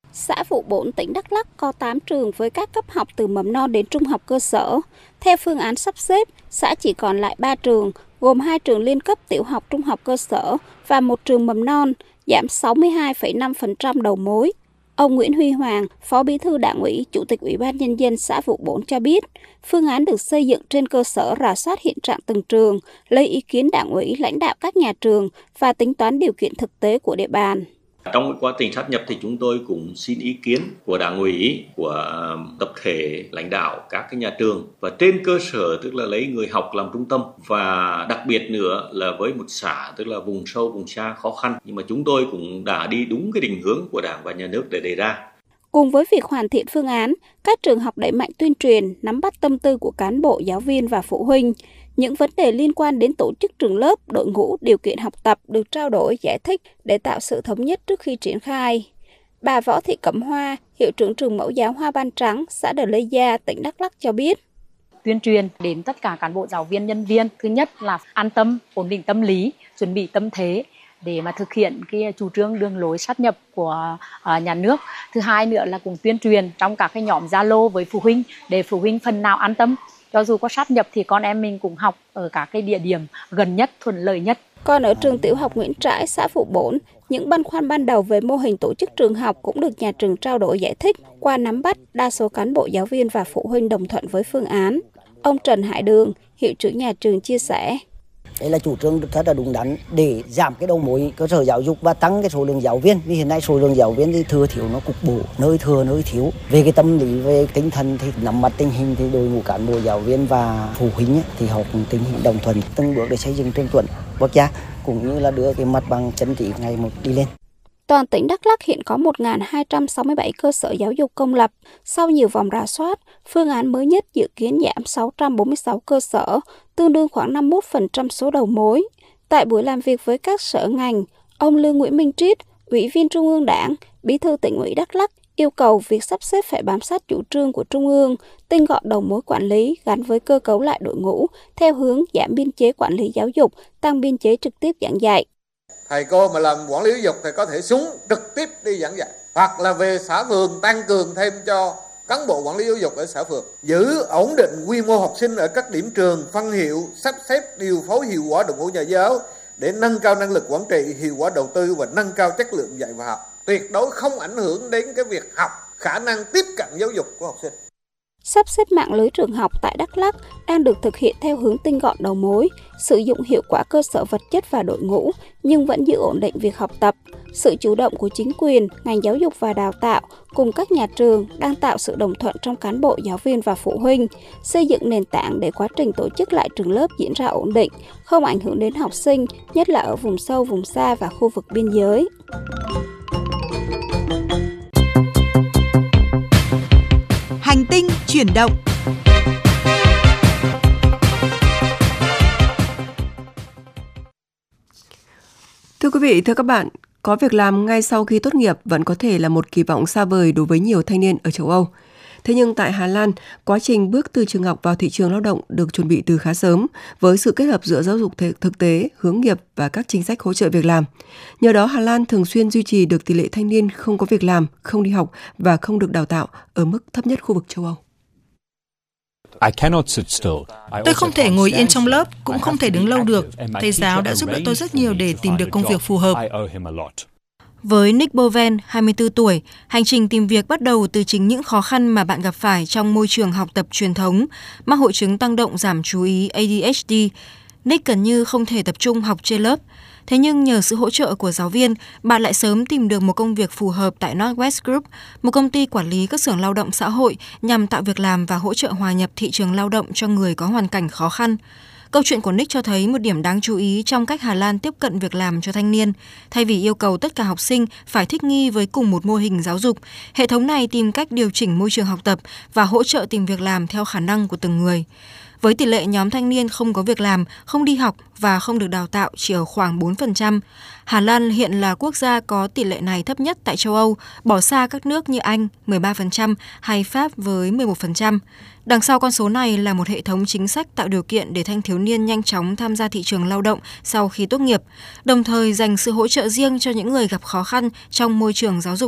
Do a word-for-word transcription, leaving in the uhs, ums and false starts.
Xã Vụ Bổn, tỉnh Đắk Lắk có tám trường với các cấp học từ mầm non đến trung học cơ sở. Theo phương án sắp xếp, xã chỉ còn lại ba trường, gồm hai trường liên cấp tiểu học trung học cơ sở và một trường mầm non, giảm sáu mươi hai phẩy năm phần trăm đầu mối. Ông Nguyễn Huy Hoàng, Phó Bí thư Đảng ủy, Chủ tịch Ủy ban Nhân dân xã Vụ Bổn cho biết, phương án được xây dựng trên cơ sở rà soát hiện trạng từng trường, lấy ý kiến Đảng ủy, lãnh đạo các nhà trường và tính toán điều kiện thực tế của địa bàn. Trong quá trình sát nhập thì chúng tôi cũng xin ý kiến của Đảng ủy, của tập thể lãnh đạo các cái nhà trường, và trên cơ sở tức là lấy người học làm trung tâm, và đặc biệt nữa là với một xã tức là vùng sâu vùng xa khó khăn, nhưng mà chúng tôi cũng đã đi đúng cái định hướng của Đảng và Nhà nước để đề ra. Cùng với việc hoàn thiện phương án, các trường học đẩy mạnh tuyên truyền, nắm bắt tâm tư của cán bộ, giáo viên và phụ huynh. Những vấn đề liên quan đến tổ chức trường lớp, đội ngũ, điều kiện học tập được trao đổi, giải thích để tạo sự thống nhất trước khi triển khai. Bà Võ Thị Cẩm Hoa, hiệu trưởng trường mẫu giáo Hoa Ban Trắng, xã Đờ Lây Gia, tỉnh Đắk Lắk cho biết. Tuyên truyền đến tất cả cán bộ, giáo viên, nhân viên. Thứ nhất là an tâm, ổn định tâm lý, chuẩn bị tâm thế để mà thực hiện cái chủ trương đường lối sát nhập của uh, nhà nước. Thứ hai nữa là cùng tuyên truyền trong các cái nhóm Zalo với phụ huynh để phụ huynh phần nào an tâm. Cho dù có sát nhập thì con em mình cũng học ở các cái địa điểm gần nhất, thuận lợi nhất. Còn ở trường tiểu học Nguyễn Trãi, xã Vụ Bổn, những băn khoăn ban đầu về mô hình tổ chức trường học cũng được nhà trường trao đổi giải thích. Qua nắm bắt, đa số cán bộ, giáo viên và phụ huynh đồng thuận với phương án. Ông Trần Hải Đường, hiệu trưởng nhà trường chia sẻ. Đây là chủ trương rất là đúng đắn để giảm cái đầu mối cơ sở giáo dục và tăng cái số lượng giáo viên. Vì hiện nay số lượng giáo viên thì thừa thiếu, nó cục bộ, nơi thừa nơi thiếu. Về cái tâm lý, về tinh thần thì nắm bắt tình hình thì đội ngũ cán bộ, giáo viên và phụ huynh ấy, thì họ cũng tình hình đồng thuận từng bước để xây dựng trường chuẩn quốc gia cũng như là đưa cái mặt bằng chính trị ngày một đi lên. Toàn tỉnh Đắk Lắk hiện có một nghìn hai trăm sáu mươi bảy cơ sở giáo dục công lập. Sau nhiều vòng rà soát, phương án mới nhất dự kiến giảm sáu trăm bốn mươi sáu cơ sở, tương đương khoảng năm mươi mốt phần trăm số đầu mối. Tại buổi làm việc với các sở ngành, ông Lương Nguyễn Minh Triết, Ủy viên Trung ương Đảng, Bí thư Tỉnh ủy Đắk Lắk yêu cầu việc sắp xếp phải bám sát chủ trương của Trung ương, tinh gọn đầu mối quản lý gắn với cơ cấu lại đội ngũ, theo hướng giảm biên chế quản lý giáo dục, tăng biên chế trực tiếp giảng dạy. Thầy cô mà làm quản lý giáo dục thì có thể xuống trực tiếp đi giảng dạy, hoặc là về xã phường tăng cường thêm cho cán bộ quản lý giáo dục ở xã phường, giữ ổn định quy mô học sinh ở các điểm trường, phân hiệu, sắp xếp điều phối hiệu quả đội ngũ nhà giáo để nâng cao năng lực quản trị, hiệu quả đầu tư và nâng cao chất lượng dạy và học, tuyệt đối không ảnh hưởng đến cái việc học, khả năng tiếp cận giáo dục của học sinh. Sắp xếp mạng lưới trường học tại Đắk Lắk đang được thực hiện theo hướng tinh gọn đầu mối, sử dụng hiệu quả cơ sở vật chất và đội ngũ, nhưng vẫn giữ ổn định việc học tập. Sự chủ động của chính quyền, ngành giáo dục và đào tạo cùng các nhà trường đang tạo sự đồng thuận trong cán bộ, giáo viên và phụ huynh, xây dựng nền tảng để quá trình tổ chức lại trường lớp diễn ra ổn định, không ảnh hưởng đến học sinh, nhất là ở vùng sâu, vùng xa và khu vực biên giới. Hành tinh chuyển động. Thưa quý vị, thưa các bạn, có việc làm ngay sau khi tốt nghiệp vẫn có thể là một kỳ vọng xa vời đối với nhiều thanh niên ở châu Âu. Thế nhưng tại Hà Lan, quá trình bước từ trường học vào thị trường lao động được chuẩn bị từ khá sớm với sự kết hợp giữa giáo dục thực tế, hướng nghiệp và các chính sách hỗ trợ việc làm. Nhờ đó, Hà Lan thường xuyên duy trì được tỷ lệ thanh niên không có việc làm, không đi học và không được đào tạo ở mức thấp nhất khu vực châu Âu. Tôi không thể ngồi yên trong lớp, cũng không thể đứng lâu được. Thầy giáo đã giúp đỡ tôi rất nhiều để tìm được công việc phù hợp. Với Nick Boven, hai mươi tư tuổi, hành trình tìm việc bắt đầu từ chính những khó khăn mà bạn gặp phải trong môi trường học tập truyền thống, mắc hội chứng tăng động giảm chú ý A D H D. Nick gần như không thể tập trung học trên lớp. Thế nhưng nhờ sự hỗ trợ của giáo viên, bạn lại sớm tìm được một công việc phù hợp tại Northwest Group, một công ty quản lý các xưởng lao động xã hội nhằm tạo việc làm và hỗ trợ hòa nhập thị trường lao động cho người có hoàn cảnh khó khăn. Câu chuyện của Nick cho thấy một điểm đáng chú ý trong cách Hà Lan tiếp cận việc làm cho thanh niên. Thay vì yêu cầu tất cả học sinh phải thích nghi với cùng một mô hình giáo dục, hệ thống này tìm cách điều chỉnh môi trường học tập và hỗ trợ tìm việc làm theo khả năng của từng người. Với tỷ lệ nhóm thanh niên không có việc làm, không đi học và không được đào tạo chỉ ở khoảng bốn phần trăm, Hà Lan hiện là quốc gia có tỷ lệ này thấp nhất tại châu Âu, bỏ xa các nước như Anh mười ba phần trăm hay Pháp với mười một phần trăm. Đằng sau con số này là một hệ thống chính sách tạo điều kiện để thanh thiếu niên nhanh chóng tham gia thị trường lao động sau khi tốt nghiệp, đồng thời dành sự hỗ trợ riêng cho những người gặp khó khăn trong môi trường giáo dục